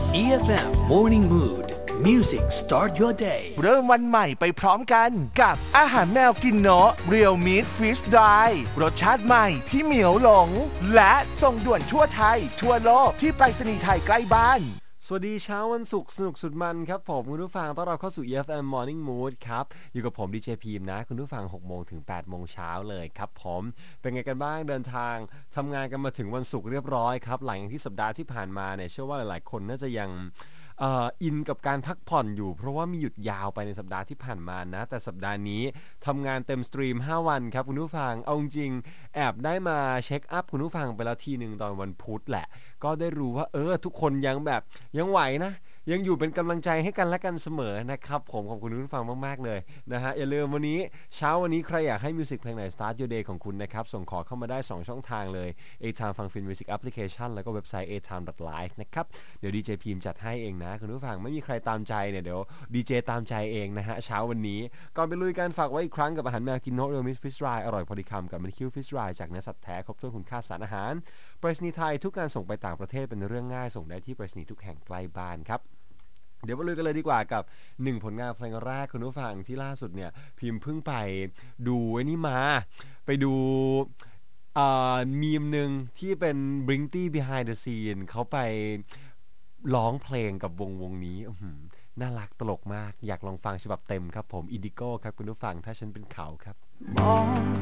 EFM Morning Mood Music Start Your Day เริ่มวันใหม่ไปพร้อมกันกับอาหารแมวกินเนาะ Real Meat Fish Dry รสชาติใหม่ที่เหมียวหลงและส่งด่วนทั่วไทยทั่วโลกที่ไปรษณีย์ไทยใกล้บ้านสวัสดีเช้าวันศุกร์สนุกสุดมันครับผมคุณผู้ฟังต้อนรับเข้าสู่ EFM Morning Mood ครับอยู่กับผมดีเจพีมนะคุณผู้ฟัง 6 โมงถึง 8 โมงเช้าเลยครับผมเป็นไงกันบ้างเดินทางทำงานกันมาถึงวันศุกร์เรียบร้อยครับหลังจากที่สัปดาห์ที่ผ่านมาเนี่ยเชื่อว่าหลายๆคนน่าจะยังอินกับการพักผ่อนอยู่เพราะว่ามีหยุดยาวไปในสัปดาห์ที่ผ่านมานะแต่สัปดาห์นี้ทำงานเต็มสตรีม5วันครับคุณผู้ฟังเอาจริงแอบได้มาเช็คอัพคุณผู้ฟังไปแล้วทีนึงตอนวันพุธแหละก็ได้รู้ว่าทุกคนยังไหวนะยังอยู่เป็นกำลังใจให้กันและกันเสมอนะครับผมขอบคุณผู้ฟังมากๆเลยนะฮะอย่าลืมวันนี้เช้าวันนี้ใครอยากให้มิวสิกเพลงไหน Start Your Day ของคุณนะครับส่งขอเข้ามาได้2ช่องทางเลย A-Time ฟังฟิน Music Application แล้วก็เว็บไซต์ atime.live นะครับเดี๋ยวดีเจพีมจัดให้เองนะคุณผู้ฟังไม่มีใครตามใจเนี่ยเดี๋ยวดีเจตามใจเองนะฮะเช้าวันนี้ก่อนไปลุยกันฝากไว้อีกครั้งกับอาหารแมวกินโนเรียลมิสฟิชไรอร่อยพอดีคำกับมันคิวฟิชไรจากเนื้อสัตว์แท้ครบถ้วนคุณค่าสารอาหารไปรษณีย์ไทยทุกการส่งไปต่างประเทศเป็นเรื่องง่ายส่งได้ที่ไปรษณีย์ทุกแห่งใกล้บ้านครับเดี๋ยวมาลุยกันเลยดีกว่ากับ1ผลงานเพลงแรกคุณผู้ฟังที่ล่าสุดเนี่ยพิมพ์เพิ่งไปดูไอ้นี่มาไปดูมีมหนึ่งที่เป็น Brinty Behind the Scene เขาไปร้องเพลงกับวงนี้น่ารักตลกมากอยากลองฟังฉบับเต็มครับผม Indigo ครับคุณผู้ฟังถ้าฉันเป็นเขาครับ